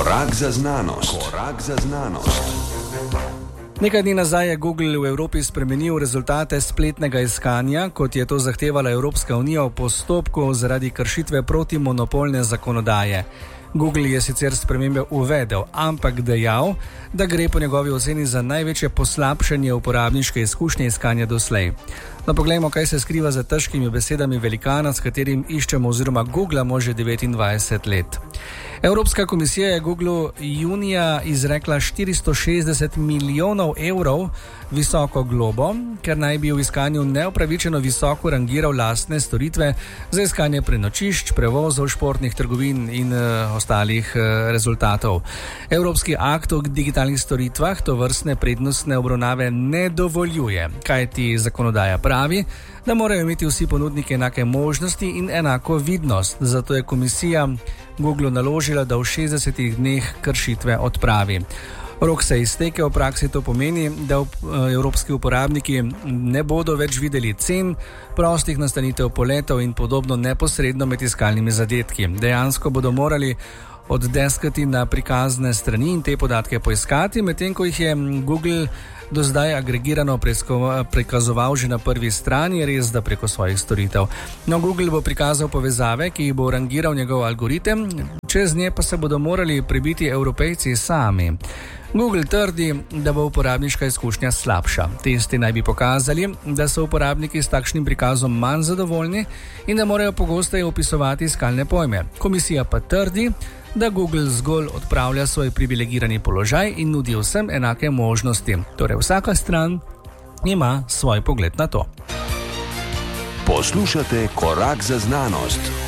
Korak za znanost. Korak za znanost. Nekaj dni nazaj je Google v Evropi spremenil rezultate spletnega iskanja, kot je to zahtevala Evropska unija v postopku zaradi kršitve protimonopolne zakonodaje. Google je sicer spremembe uvedel, ampak dejal, da gre po njegovi oceni za največje poslabšanje uporabniške izkušnje iskanja doslej. No, poglejmo, kaj se skriva za težkimi besedami velikana, s katerim iščemo oziroma googlamo že 29 let. Evropska komisija je Google junija izrekla 460 milijonov evrov visoko globo, ker naj bi v iskanju neupravičeno visoko rangiral lastne storitve za iskanje prenočišč, prevozov, športnih trgovin in ostalih rezultatov. Evropski akt o digitalnih storitvah tovrstne prednostne obravnave ne dovoljuje, kajti zakonodaja pravi, da morajo imeti vsi ponudniki enake možnosti in enako vidnost. Zato je komisija Google naložila, da v 60 dneh kršitve odpravi. Rok se je iztekel, v praksi to pomeni, da evropski uporabniki ne bodo več videli cen, prostih nastanitev poletov in podobno neposredno med iskalnimi zadetki. Dejansko bodo morali oddeskati na prikazne strani in te podatke poiskati, medtem ko jih je Google do zdaj agregirano prikazoval že na prvi strani, res da preko svojih storitev. No, Google bo prikazal povezave, ki jih bo rangiral njegov algoritem, čez nje pa se bodo morali prebiti Evropejci sami. Google trdi, da bo uporabniška izkušnja slabša. Testi naj bi pokazali, da so uporabniki s takšnim prikazom manj zadovoljni in da morajo pogosteje opisovati iskalne pojme. Komisija pa trdi, da Google zgolj odpravlja svoj privilegirani položaj in nudi vsem enake možnosti. Torej vsaka stran ima svoj pogled na to. Poslušate Korak za znanost.